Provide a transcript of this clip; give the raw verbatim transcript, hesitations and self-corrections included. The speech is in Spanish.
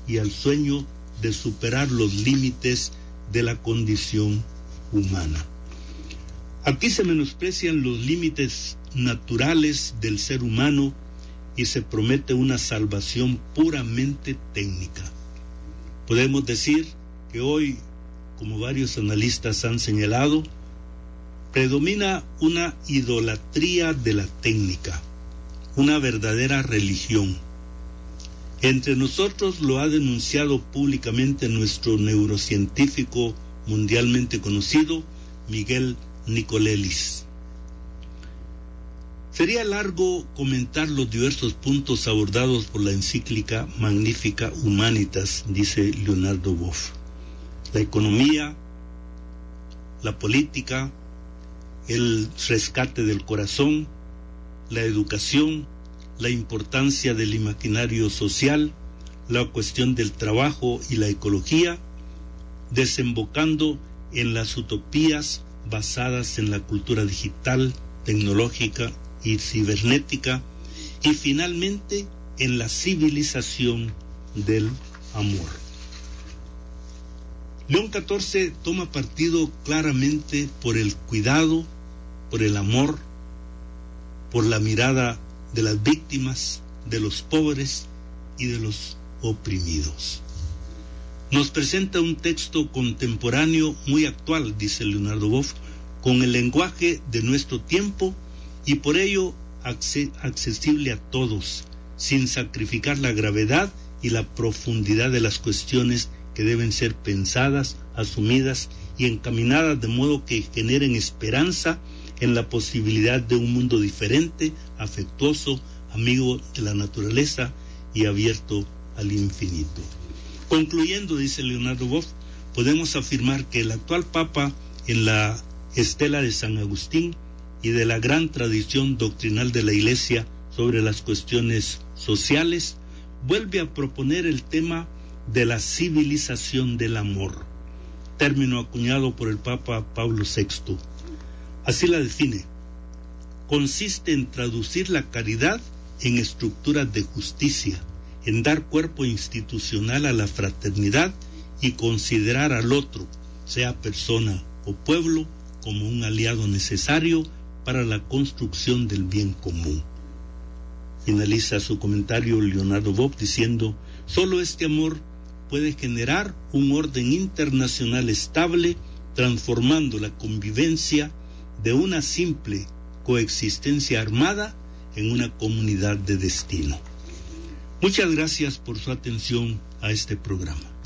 y al sueño de superar los límites de la condición humana. Aquí se menosprecian los límites naturales del ser humano y se promete una salvación puramente técnica. Podemos decir que hoy, como varios analistas han señalado, predomina una idolatría de la técnica, una verdadera religión. Entre nosotros lo ha denunciado públicamente nuestro neurocientífico mundialmente conocido, Miguel Nicolelis. Sería largo comentar los diversos puntos abordados por la encíclica Magnificat Humanitas, dice Leonardo Boff. La economía, la política, el rescate del corazón, la educación, la importancia del imaginario social, la cuestión del trabajo y la ecología, desembocando en las utopías basadas en la cultura digital, tecnológica y cibernética, y finalmente en la civilización del amor. León catorce toma partido claramente por el cuidado, por el amor, por la mirada de las víctimas, de los pobres y de los oprimidos. Nos presenta un texto contemporáneo muy actual, dice Leonardo Boff, con el lenguaje de nuestro tiempo y por ello accesible a todos, sin sacrificar la gravedad y la profundidad de las cuestiones que deben ser pensadas, asumidas y encaminadas de modo que generen esperanza en la posibilidad de un mundo diferente, afectuoso, amigo de la naturaleza y abierto al infinito. Concluyendo, dice Leonardo Boff, podemos afirmar que el actual Papa, en la estela de San Agustín y de la gran tradición doctrinal de la Iglesia sobre las cuestiones sociales, vuelve a proponer el tema de la civilización del amor, término acuñado por el Papa Pablo sexto. Así la define: consiste en traducir la caridad en estructuras de justicia, en dar cuerpo institucional a la fraternidad y considerar al otro, sea persona o pueblo, como un aliado necesario para la construcción del bien común. Finaliza su comentario Leonardo Boff diciendo: solo este amor puede generar un orden internacional estable, transformando la convivencia de una simple coexistencia armada en una comunidad de destino. Muchas gracias por su atención a este programa.